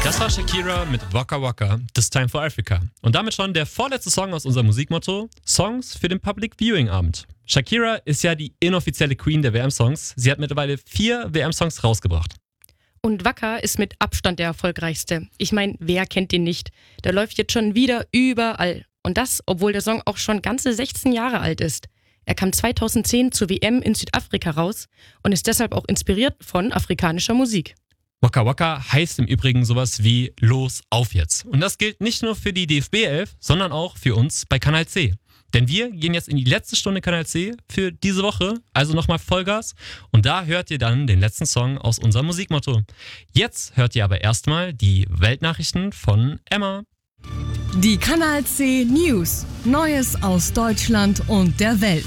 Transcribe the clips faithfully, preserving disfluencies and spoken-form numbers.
Das war Shakira mit Waka Waka, This Time for Africa. Und damit schon der vorletzte Song aus unserem Musikmotto, Songs für den Public Viewing Abend. Shakira ist ja die inoffizielle Queen der W M-Songs. Sie hat mittlerweile vier W M-Songs rausgebracht. Und Waka ist mit Abstand der erfolgreichste. Ich meine, wer kennt den nicht? Der läuft jetzt schon wieder überall. Und das, obwohl der Song auch schon ganze sechzehn Jahre alt ist. Er kam zweitausendzehn zur W M in Südafrika raus und ist deshalb auch inspiriert von afrikanischer Musik. Waka Waka heißt im Übrigen sowas wie Los, auf jetzt. Und das gilt nicht nur für die D F B elf, sondern auch für uns bei Kanal C. Denn wir gehen jetzt in die letzte Stunde Kanal C für diese Woche, also nochmal Vollgas. Und da hört ihr dann den letzten Song aus unserem Musikmotto. Jetzt hört ihr aber erstmal die Weltnachrichten von Emma. Die Kanal C News. Neues aus Deutschland und der Welt.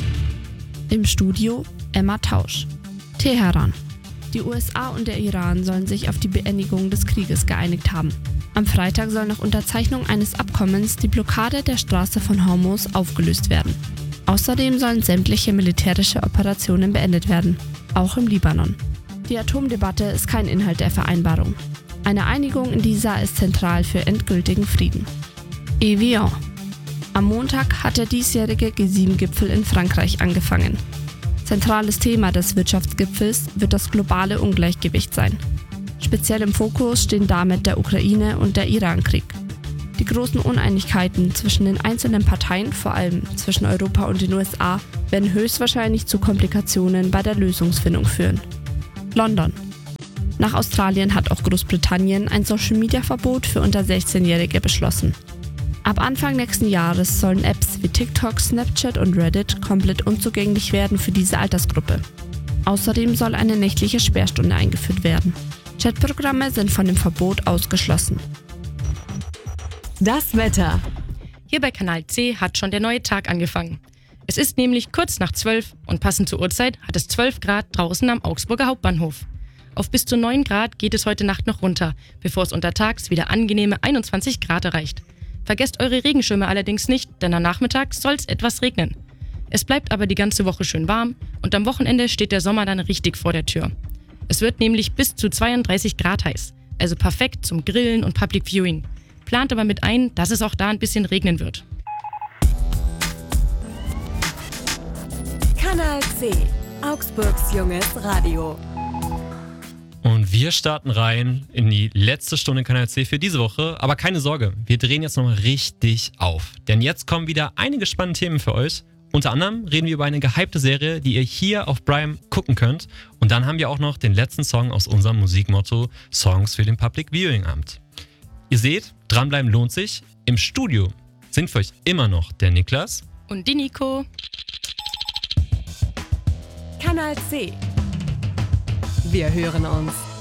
Im Studio Emma Tausch. Teheran. Die U S A und der Iran sollen sich auf die Beendigung des Krieges geeinigt haben. Am Freitag soll nach Unterzeichnung eines Abkommens die Blockade der Straße von Hormuz aufgelöst werden. Außerdem sollen sämtliche militärische Operationen beendet werden, auch im Libanon. Die Atomdebatte ist kein Inhalt der Vereinbarung. Eine Einigung in dieser ist zentral für endgültigen Frieden. Evian. Am Montag hat der diesjährige G sieben Gipfel in Frankreich angefangen. Zentrales Thema des Wirtschaftsgipfels wird das globale Ungleichgewicht sein. Speziell im Fokus stehen damit der Ukraine- und der Iran-Krieg. Die großen Uneinigkeiten zwischen den einzelnen Parteien, vor allem zwischen Europa und den U S A, werden höchstwahrscheinlich zu Komplikationen bei der Lösungsfindung führen. London. Nach Australien hat auch Großbritannien ein Social-Media-Verbot für unter sechzehnjährige beschlossen. Ab Anfang nächsten Jahres sollen Apps wie TikTok, Snapchat und Reddit komplett unzugänglich werden für diese Altersgruppe. Außerdem soll eine nächtliche Sperrstunde eingeführt werden. Chatprogramme sind von dem Verbot ausgeschlossen. Das Wetter. Hier bei Kanal C hat schon der neue Tag angefangen. Es ist nämlich kurz nach zwölf und passend zur Uhrzeit hat es zwölf Grad draußen am Augsburger Hauptbahnhof. Auf bis zu neun Grad geht es heute Nacht noch runter, bevor es untertags wieder angenehme einundzwanzig Grad erreicht. Vergesst eure Regenschirme allerdings nicht, denn am Nachmittag soll es etwas regnen. Es bleibt aber die ganze Woche schön warm und am Wochenende steht der Sommer dann richtig vor der Tür. Es wird nämlich bis zu zweiunddreißig Grad heiß, also perfekt zum Grillen und Public Viewing. Plant aber mit ein, dass es auch da ein bisschen regnen wird. Kanal C. Augsburgs junges Radio. Und wir starten rein in die letzte Stunde Kanal C für diese Woche. Aber keine Sorge, wir drehen jetzt nochmal richtig auf. Denn jetzt kommen wieder einige spannende Themen für euch. Unter anderem reden wir über eine gehypte Serie, die ihr hier auf Prime gucken könnt. Und dann haben wir auch noch den letzten Song aus unserem Musikmotto Songs für den Public Viewing Abend. Ihr seht, dranbleiben lohnt sich. Im Studio sind für euch immer noch der Niklas und die Nico. Kanal C. Wir hören uns.